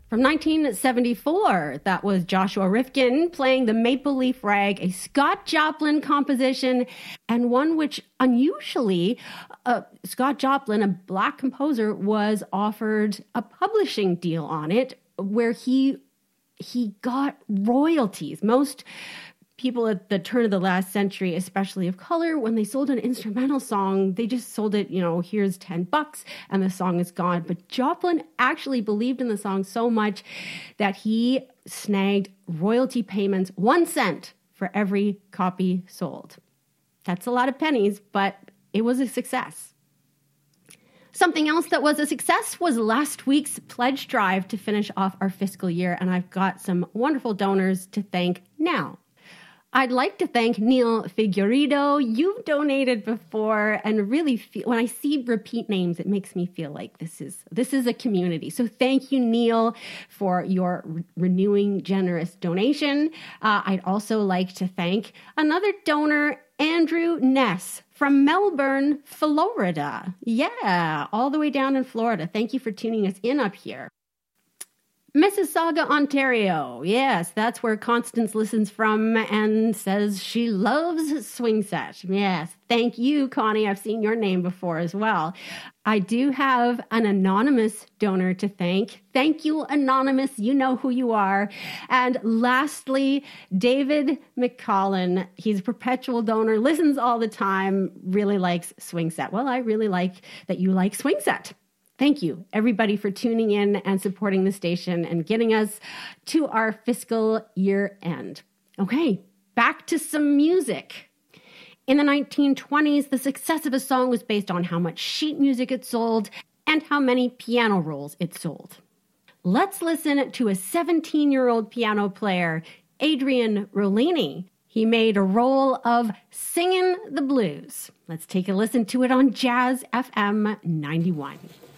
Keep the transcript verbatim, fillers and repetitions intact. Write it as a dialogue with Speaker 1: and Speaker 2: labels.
Speaker 1: From nineteen seventy-four, that was Joshua Rifkin playing the Maple Leaf Rag, a Scott Joplin composition, and one which unusually, uh, Scott Joplin, a black composer, was offered a publishing deal on it where he he got royalties. Most people at the turn of the last century, especially of color, when they sold an instrumental song, they just sold it, you know, here's ten bucks and the song is gone. But Joplin actually believed in the song so much that he snagged royalty payments, one cent for every copy sold. That's a lot of pennies, but it was a success. Something else that was a success was last week's pledge drive to finish off our fiscal year, and I've got some wonderful donors to thank now. I'd like to thank Neil Figueredo. You've donated before, and really feel, when I see repeat names, it makes me feel like this is this is a community. So thank you, Neil, for your re- renewing, generous donation. Uh, I'd also like to thank another donor, Andrew Ness from Melbourne, Florida. Yeah, all the way down in Florida. Thank you for tuning us in up here. Mississauga, Ontario. Yes, that's where Constance listens from and says she loves Swing Set. Yes, thank you, Connie. I've seen your name before as well. I do have an anonymous donor to thank. Thank you, Anonymous. You know who you are. And lastly, David McCollin. He's a perpetual donor, listens all the time, really likes Swing Set. Well, I really like that you like Swing Set. Thank you, everybody, for tuning in and supporting the station and getting us to our fiscal year end. Okay, back to some music. In the nineteen twenties, the success of a song was based on how much sheet music it sold and how many piano rolls it sold. Let's listen to a seventeen-year-old piano player, Adrian Rollini. He made a roll of Singin' the Blues. Let's take a listen to it on Jazz F M ninety-one.